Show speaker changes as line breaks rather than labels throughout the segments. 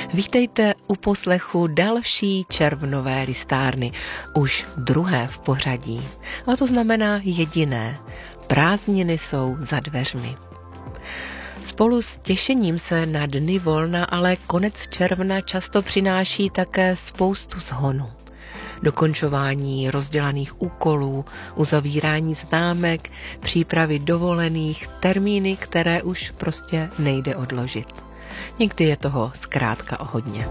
Vítejte u poslechu další červnové listárny, už druhé v pořadí. A to znamená jediné. Prázdniny jsou za dveřmi. Spolu s těšením se na dny volna, ale konec června často přináší také spoustu zhonu. Dokončování rozdělaných úkolů, uzavírání známek, přípravy dovolených, termíny, které už prostě nejde odložit. Někdy je toho zkrátka o hodně.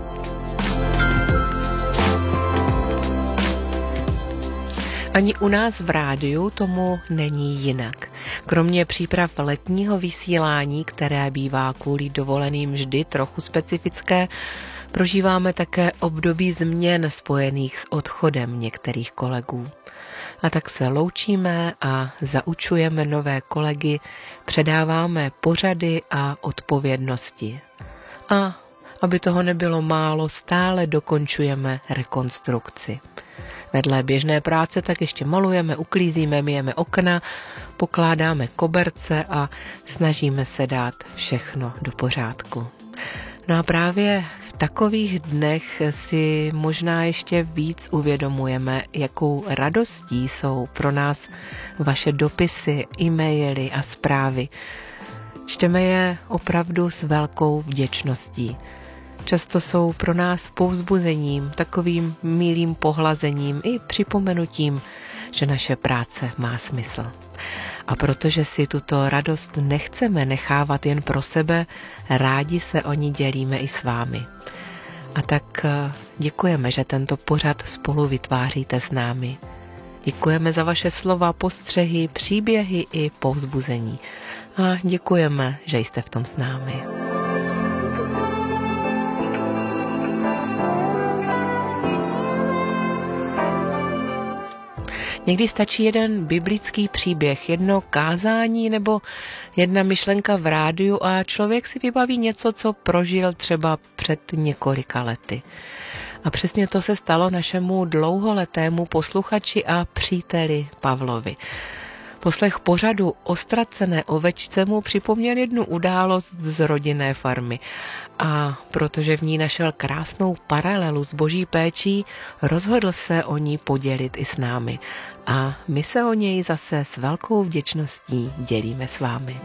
Ani u nás v rádiu tomu není jinak. Kromě příprav letního vysílání, které bývá kvůli dovoleným vždy trochu specifické, prožíváme také období změn spojených s odchodem některých kolegů. A tak se loučíme a zaučujeme nové kolegy, předáváme pořady a odpovědnosti. A aby toho nebylo málo, stále dokončujeme rekonstrukci. Vedle běžné práce tak ještě malujeme, uklízíme, myjeme okna, pokládáme koberce a snažíme se dát všechno do pořádku. No a právě v takových dnech si možná ještě víc uvědomujeme, jakou radostí jsou pro nás vaše dopisy, e-maily a zprávy. Čteme je opravdu s velkou vděčností. Často jsou pro nás povzbuzením, takovým milým pohlazením i připomenutím, že naše práce má smysl. A protože si tuto radost nechceme nechávat jen pro sebe, rádi se o ní dělíme i s vámi. A tak děkujeme, že tento pořad spolu vytváříte s námi. Děkujeme za vaše slova, postřehy, příběhy i povzbuzení. A děkujeme, že jste v tom s námi. Někdy stačí jeden biblický příběh, jedno kázání nebo jedna myšlenka v rádiu a člověk si vybaví něco, co prožil třeba před několika lety. A přesně to se stalo našemu dlouholetému posluchači a příteli Pavlovi. Poslech pořadu o ztracené ovečce mu připomněl jednu událost z rodinné farmy. A protože v ní našel krásnou paralelu s boží péčí, rozhodl se o ní podělit i s námi. A my se o něj zase s velkou vděčností dělíme s vámi.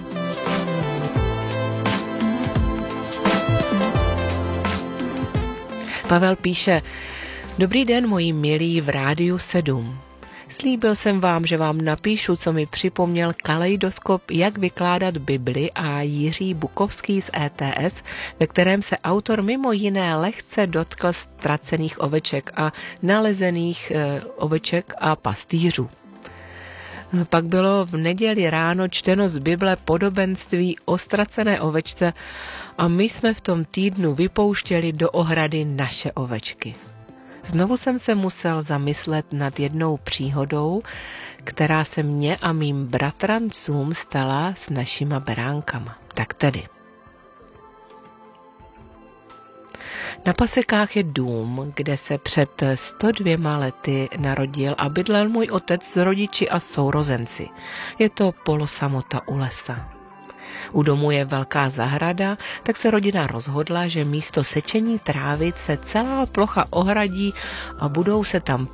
Pavel píše: Dobrý den, moji milí v Rádiu 7. Slíbil jsem vám, že vám napíšu, co mi připomněl kaleidoskop, jak vykládat Bibli a Jiří Bukovský z ETS, ve kterém se autor mimo jiné lehce dotkl ztracených oveček a nalezených oveček a pastýřů. Pak bylo v neděli ráno čteno z Bible podobenství o ztracené ovečce a my jsme v tom týdnu vypouštěli do ohrady naše ovečky. Znovu jsem se musel zamyslet nad jednou příhodou, která se mně a mým bratrancům stala s našima beránkama. Tak tedy. Na Pasekách je dům, kde se před 102 lety narodil a bydlel můj otec s rodiči a sourozenci. Je to polosamota u lesa. U domu je velká zahrada, tak se rodina rozhodla, že místo sečení trávy se celá plocha ohradí a budou se tam